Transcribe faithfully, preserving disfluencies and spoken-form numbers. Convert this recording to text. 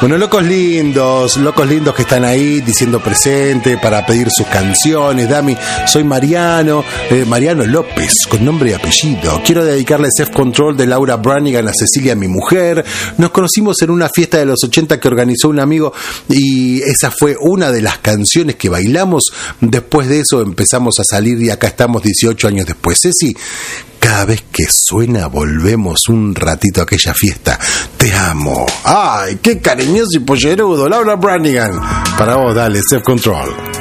Bueno, locos lindos, locos lindos que están ahí diciendo presente para pedir sus canciones. Dami, soy Mariano, eh, Mariano López, con nombre y apellido. Quiero dedicarle Self Control de Laura Branigan a Cecilia, mi mujer. Nos conocimos en una fiesta de los ochenta que organizó un amigo y esa fue una de las canciones que bailamos. Después de eso empezamos a salir y acá estamos dieciocho años después. Ceci, cada vez que suena volvemos un ratito a aquella fiesta. Te amo. Ay, qué cariñoso y pollerudo. Laura Branigan. Para vos, dale, Self Control.